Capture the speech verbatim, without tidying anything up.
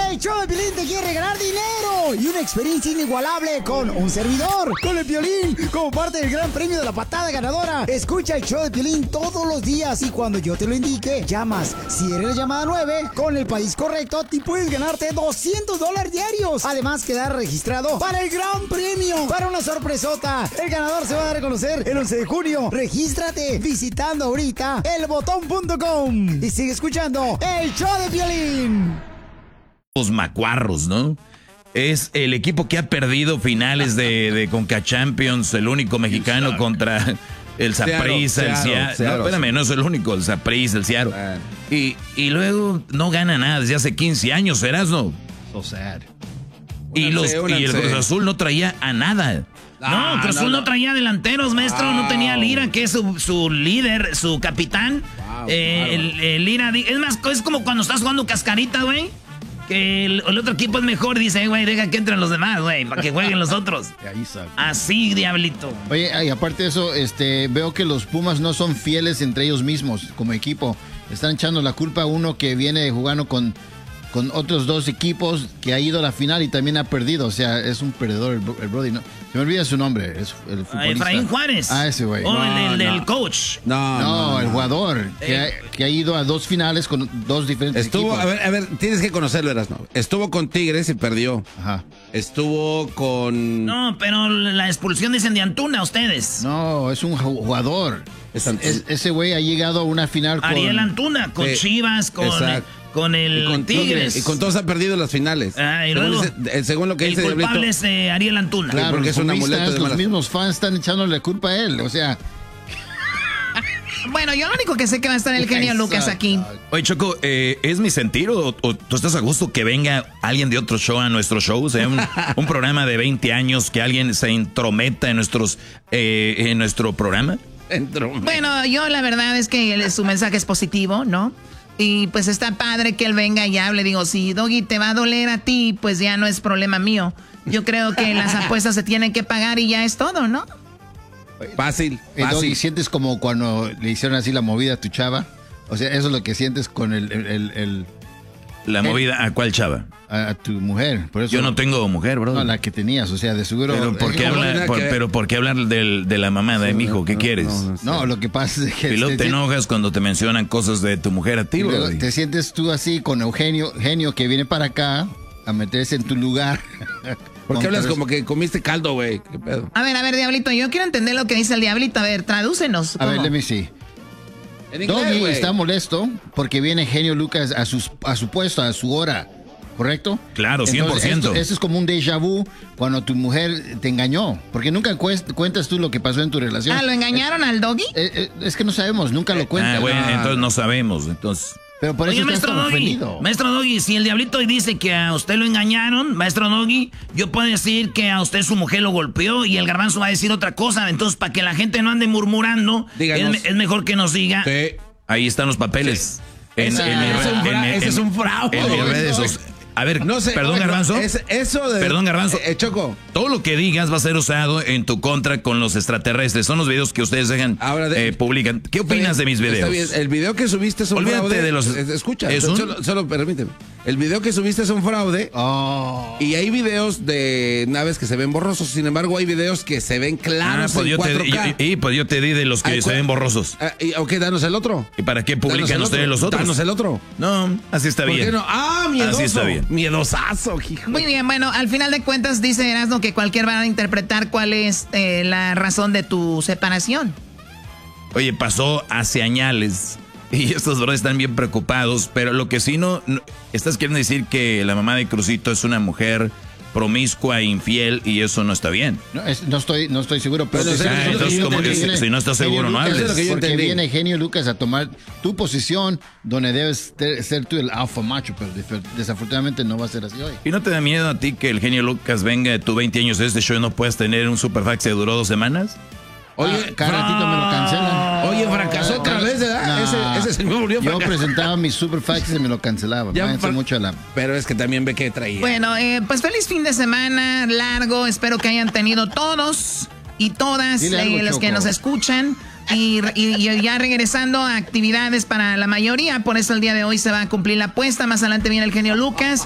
El show de Piolín te quiere regalar dinero y una experiencia inigualable con un servidor, con el Piolín, como parte del gran premio de la patada ganadora. Escucha el show de Piolín todos los días y cuando yo te lo indique, llamas. Si eres la llamada nueve, con el país correcto, te puedes ganarte doscientos dólares diarios. Además, quedar registrado para el gran premio, para una sorpresota. El ganador se va a dar a conocer el once de junio. Regístrate visitando ahorita el botón punto com y sigue escuchando el show de Piolín. Los macuarros, ¿no? Es el equipo que ha perdido finales de, de Conca Champions, el único mexicano el contra el Saprissa, el Seattle. No, espérame, no es el único, el Saprissa, el Seattle. Y, y luego no gana nada desde hace quince años, Erasmo. So sad. Y, los, y el Cruz Azul no traía a nada. No, no Cruz Azul no, no traía delanteros, maestro. Wow. No tenía Lira, que es su, su líder, su capitán. Wow, eh, el, el Lira, es más, es como cuando estás jugando cascarita, güey. Que el, el otro equipo es mejor, dice, güey, deja que entren los demás, güey, para que jueguen los otros. Así, diablito. Oye, y aparte de eso, este, veo que los Pumas no son fieles entre ellos mismos como equipo. Están echando la culpa a uno que viene jugando con, con otros dos equipos, que ha ido a la final y también ha perdido. O sea, es un perdedor el, el Brody. No, se me olvida su nombre, es el futbolista. Efraín Juárez. Ah, ese güey. O no, el, el no. del coach. No, no, no el jugador eh. que, ha, que ha ido a dos finales con dos diferentes Estuvo, equipos. a ver, a ver, tienes que conocerlo, Erasmo. Estuvo con Tigres y perdió. Ajá. Estuvo con... No, pero la expulsión dicen de Antuna, ustedes. No, es un jugador. Es, es, ese güey ha llegado a una final con... Ariel Antuna, con eh, Chivas, con... Exacto. Con el y con Tigres. Y con todos ha perdido las finales. Ah, y luego, dice, según lo que el dice culpable Diablito, es eh, Ariel Antuna. Claro, porque es un amuleto de los mismos fans están echándole la culpa a él. O sea... Bueno, yo lo único que sé que va a estar el genio Lucas aquí. Oye, Choco, eh, ¿es mi sentir o, o tú estás a gusto que venga alguien de otro show a nuestro show? O sea, un, un programa de veinte años, que alguien se intrometa en, nuestros, eh, en nuestro programa. Bueno, yo la verdad es que su mensaje es positivo, ¿no? Y pues está padre que él venga y hable. Digo, si Doggy te va a doler a ti, pues ya no es problema mío. Yo creo que las apuestas se tienen que pagar y ya es todo, ¿no? Fácil, fácil. Doggy, ¿sientes como cuando le hicieron así la movida a tu chava? O sea, eso es lo que sientes con el... el, el, el ¿La el, movida a cuál chava? A, a tu mujer. Por eso, yo no tengo mujer, bro. No, la que tenías, o sea, de seguro... Pero ¿por qué, habla, por, pero ¿por qué hablar del, de la mamá de sí, mi hijo? ¿Qué no, quieres? No, no, no, lo que pasa es que... Y luego te, te enojas cuando te mencionan cosas de tu mujer a ti, bro. Te sientes tú así con Eugenio, genio que viene para acá a meterse en tu lugar... ¿Por qué hablas tres... como que comiste caldo, güey? ¿Qué pedo? A ver, a ver, Diablito, yo quiero entender lo que dice el Diablito. A ver, tradúcenos. A ¿cómo? ver, let me see. Doggy está molesto porque viene Genio Lucas a, sus, a su puesto, a su hora, ¿correcto? Claro, cien por ciento. Entonces, esto, esto es como un déjà vu cuando tu mujer te engañó, porque nunca cuentas tú lo que pasó en tu relación. Ah, ¿lo engañaron es, al Doggy? Es, es, es que no sabemos, nunca lo cuentan. Ah, bueno, ah. entonces no sabemos, entonces... Pero por Oye, eso maestro estás Doggy, ofendido. maestro Doggy, si el Diablito dice que a usted lo engañaron, maestro Doggy, yo puedo decir que a usted su mujer lo golpeó y el Garbanzo va a decir otra cosa. Entonces, para que la gente no ande murmurando, es, es mejor que nos diga. Sí. Ahí están los papeles. Sí. En, esa, en, en, es en, en, ese en, es un fraude. En mis redes sociales. A ver, no sé, perdón, oye, Garbanzo. Es, eso de, perdón, Garbanzo. Eh, Choco. Todo lo que digas va a ser usado en tu contra con los extraterrestres. Son los videos que ustedes dejan, Ahora de, eh, publican. ¿Qué opinas bien, de mis videos? Está bien. El video que subiste es un Olvídate fraude. de los... Escucha, ¿es un? solo, solo permíteme. El video que subiste es un fraude. Oh. Y hay videos de naves que se ven borrosos. Sin embargo, hay videos que se ven claros ah, pues en cuatro K. Te, y, y pues yo te di de los que Ay, se ven borrosos. Ah, y, ok, danos el otro. ¿Y para qué publican ustedes los otros? Danos el otro. No, así está ¿Por bien. Qué no? Ah, miedoso. Así está bien. Miedosazo, hijo. Muy bien, bueno, al final de cuentas dice Erasmo que cualquier va a interpretar cuál es eh, la razón de tu separación. Oye, pasó hace añales y estos brothers están bien preocupados, pero lo que sí no, no... Estás queriendo decir que la mamá de Crucito es una mujer promiscua e infiel y eso no está bien. No, es, no estoy no estoy seguro, pero... Bueno, ah, entonces, como que si, si no estás seguro, no hables. Porque entendí. Viene Genio Lucas a tomar tu posición donde debes ser tú el alfa macho, pero desafortunadamente no va a ser así hoy. ¿Y no te da miedo a ti que el Genio Lucas venga de tu veinte años de este show y no puedas tener un superfax que duró dos semanas? Oye, ah, cada ratito me lo cancelan. Oye, fracasó otra vez, ¿verdad? No, ese, ese señor murió. Yo presentaba mis superfax y me lo cancelaban. Ya, fra- mucho la... Pero es que también ve que traía. Bueno, eh, pues feliz fin de semana largo. Espero que hayan tenido todos y todas eh, los que nos escuchan. Y, y, y ya regresando a actividades para la mayoría. Por eso el día de hoy se va a cumplir la apuesta. Más adelante viene el Genio Lucas.